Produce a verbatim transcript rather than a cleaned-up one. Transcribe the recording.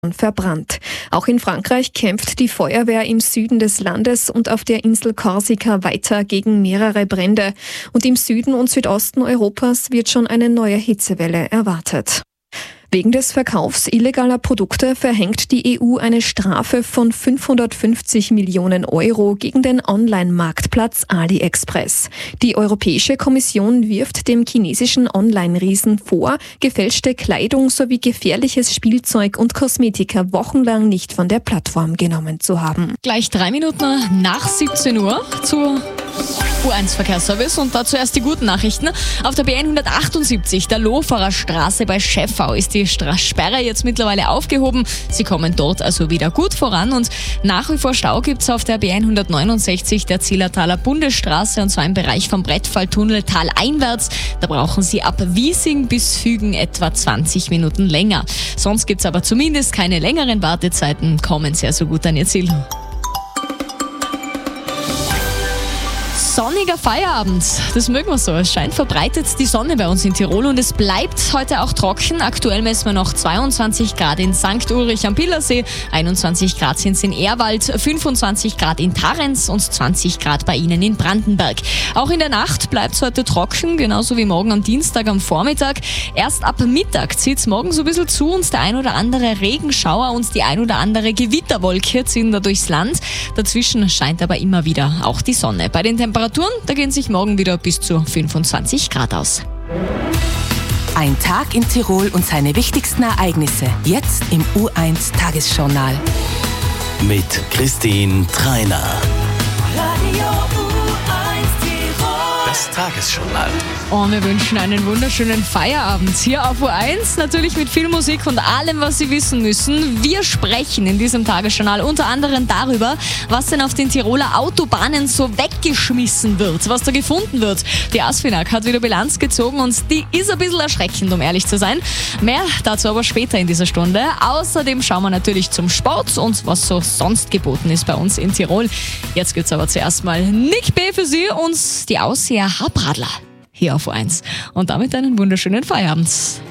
verbrannt. Auch in Frankreich kämpft die Feuerwehr im Süden des Landes und auf der Insel Korsika weiter gegen mehrere Brände. Und im Süden und Südosten Europas wird schon eine neue Hitzewelle erwartet. Wegen des Verkaufs illegaler Produkte verhängt die E U eine Strafe von fünfhundertfünfzig Millionen Euro gegen den Online-Marktplatz AliExpress. Die Europäische Kommission wirft dem chinesischen Online-Riesen vor, gefälschte Kleidung sowie gefährliches Spielzeug und Kosmetika wochenlang nicht von der Plattform genommen zu haben. Gleich drei Minuten nach siebzehn Uhr zur U eins Verkehrsservice und dazu erst die guten Nachrichten. Auf der B hundertachtundsiebzig, der Loferer Straße bei Scheffau, ist die Stra- Sperre jetzt mittlerweile aufgehoben. Sie kommen dort also wieder gut voran und nach wie vor Stau gibt es auf der B hundertneunundsechzig, der Zillertaler Bundesstraße, und zwar im Bereich vom Brettfalltunnel taleinwärts. Da brauchen Sie ab Wiesing bis Fügen etwa zwanzig Minuten länger. Sonst gibt es aber zumindest keine längeren Wartezeiten. Kommen Sie also gut an Ihr Ziel. Sonniger Feierabend, das mögen wir so. Es scheint verbreitet die Sonne bei uns in Tirol und es bleibt heute auch trocken. Aktuell messen wir noch zweiundzwanzig Grad in Sankt Ulrich am Pielersee, einundzwanzig Grad sind es in Ehrwald, fünfundzwanzig Grad in Tarrenz und zwanzig Grad bei Ihnen in Brandenburg. Auch in der Nacht bleibt es heute trocken, genauso wie morgen am Dienstag am Vormittag. Erst ab Mittag zieht es morgen so ein bisschen zu und der ein oder andere Regenschauer und die ein oder andere Gewitterwolke ziehen da durchs Land. Dazwischen scheint aber immer wieder auch die Sonne. Bei den Temperaturen Da gehen sich morgen wieder bis zu fünfundzwanzig Grad aus. Ein Tag in Tirol und seine wichtigsten Ereignisse. Jetzt im U eins Tagesjournal. Mit Christine Treiner. Radio U eins Tirol. Das Tagesjournal. Und wir wünschen einen wunderschönen Feierabend hier auf U eins, natürlich mit viel Musik und allem, was Sie wissen müssen. Wir sprechen in diesem Tagesjournal unter anderem darüber, was denn auf den Tiroler Autobahnen so weggeschmissen wird, was da gefunden wird. Die ASFINAG hat wieder Bilanz gezogen und die ist ein bisschen erschreckend, um ehrlich zu sein. Mehr dazu aber später in dieser Stunde. Außerdem schauen wir natürlich zum Sport und was so sonst geboten ist bei uns in Tirol. Jetzt gibt's aber zuerst mal Nick B. für Sie und die Ausseher Habradler hier auf U eins. Und damit einen wunderschönen Feierabend.